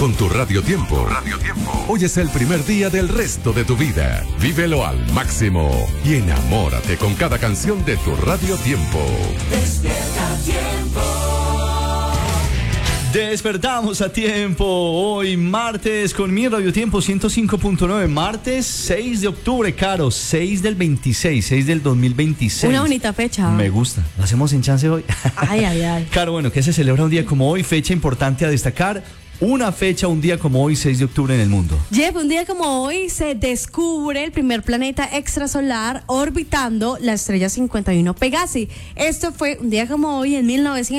con tu Radio Tiempo. Hoy es el primer día del resto de tu vida. Vívelo al máximo y enamórate con cada canción de tu Radio Tiempo. Despierta Tiempo. Despertamos a tiempo, hoy martes con mi Radio Tiempo 105.9, martes 6 de octubre, Caro, 6 del 26, 6 del 2026. Una bonita fecha. Me gusta, ¿lo hacemos en chance hoy? Ay. Caro, bueno, ¿qué se celebra un día como hoy? Fecha importante a destacar. Una fecha, un día como hoy, 6 de octubre en el mundo. Jeff, un día como hoy se descubre el primer planeta extrasolar orbitando la estrella 51 Pegasi. Esto fue un día como hoy en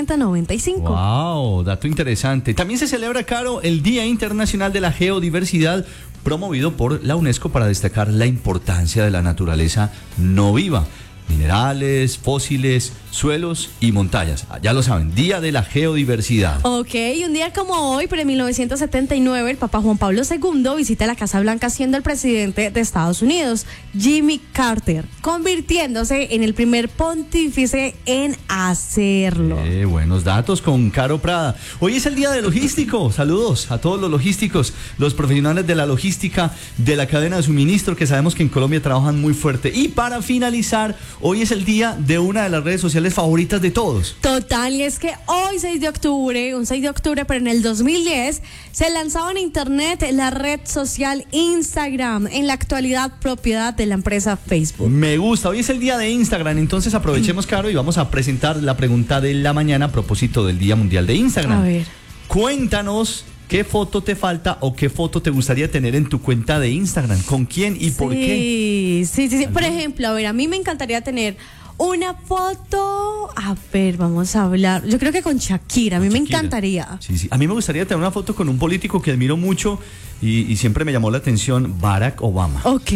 1995. Wow, dato interesante. También se celebra, Caro, el Día Internacional de la Geodiversidad, promovido por la UNESCO para destacar la importancia de la naturaleza no viva. Minerales, fósiles, suelos y montañas. Ya lo saben, Día de la Geodiversidad. Ok, un día como hoy, pero en 1979, el Papa Juan Pablo II visita la Casa Blanca siendo el presidente de Estados Unidos, Jimmy Carter, convirtiéndose en el primer pontífice en hacerlo. Buenos datos con Caro Prada. Hoy es el Día de Logístico. Saludos a todos los logísticos, los profesionales de la logística, de la cadena de suministro, que sabemos que en Colombia trabajan muy fuerte. Y para finalizar, hoy es el día de una de las redes sociales favoritas de todos. Total, y es que hoy 6 de octubre, un 6 de octubre, pero en el 2010, se lanzaba en internet la red social Instagram, en la actualidad propiedad de la empresa Facebook. Me gusta, hoy es el día de Instagram, entonces aprovechemos, Caro, y vamos a presentar la pregunta de la mañana a propósito del Día Mundial de Instagram. A ver. Cuéntanos qué foto te falta o qué foto te gustaría tener en tu cuenta de Instagram, con quién y por qué. Sí. Por ejemplo, a ver, a mí me encantaría tener una foto, a ver, vamos a hablar, yo creo que con Shakira, a mí me encantaría. Sí, a mí me gustaría tener una foto con un político que admiro mucho y siempre me llamó la atención, Barack Obama. Ok.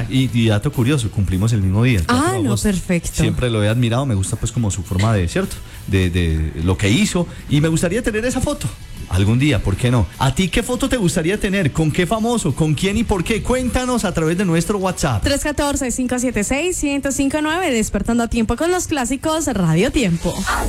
Y dato curioso, cumplimos el mismo día. No, perfecto. Siempre lo he admirado, me gusta pues como su forma de, ¿cierto? De lo que hizo y me gustaría tener esa foto. Algún día, ¿por qué no? ¿A ti qué foto te gustaría tener? ¿Con qué famoso? ¿Con quién y por qué? Cuéntanos a través de nuestro WhatsApp. 314-576-1059, despertando a tiempo con los clásicos Radio Tiempo.